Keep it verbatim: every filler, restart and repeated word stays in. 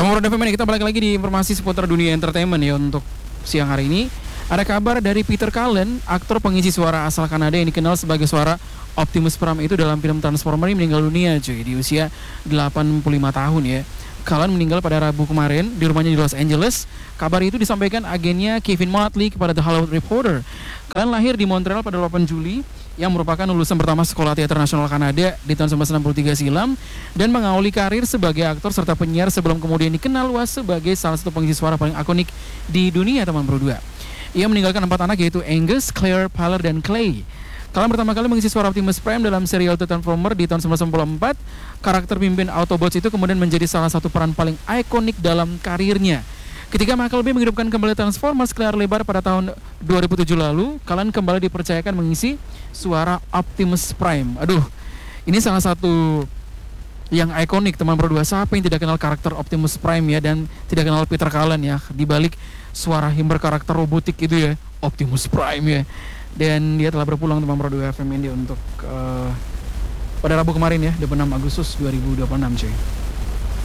Teman Roda F M, kita balik lagi di informasi seputar dunia entertainment ya untuk siang hari ini. Ada kabar dari Peter Cullen, aktor pengisi suara asal Kanada yang dikenal sebagai suara Optimus Prime itu dalam film Transformers ini meninggal dunia cuy di usia delapan puluh lima tahun ya. Cullen meninggal pada Rabu kemarin di rumahnya di Los Angeles. Kabar itu disampaikan agennya Kevin Motley kepada The Hollywood Reporter. Cullen lahir di Montreal pada delapan Juli, yang merupakan lulusan pertama Sekolah Teater Nasional Kanada di tahun seribu sembilan ratus enam puluh tiga silam dan mengawali karir sebagai aktor serta penyiar sebelum kemudian dikenal luas sebagai salah satu pengisi suara paling ikonik di dunia teman berdua. Ia meninggalkan empat anak yaitu Angus, Claire, Tyler, dan Clay. Kalian pertama kali mengisi suara Optimus Prime dalam serial The Transformers di tahun seribu sembilan ratus sembilan puluh empat. Karakter pemimpin Autobots itu kemudian menjadi salah satu peran paling ikonik dalam karirnya. Ketika Michael Bay menghidupkan kembali Transformers ke layar lebar pada tahun dua ribu tujuh lalu, kalian kembali dipercayakan mengisi suara Optimus Prime. Aduh, ini salah satu yang ikonik teman berdua. Siapa yang tidak kenal karakter Optimus Prime ya, dan tidak kenal Peter Cullen ya, di balik suara himber karakter robotik itu ya, Optimus Prime ya. Dan dia telah berpulang teman berdua F M ini untuk uh, pada Rabu kemarin ya, dua puluh enam Agustus dua ribu dua puluh enam cuy.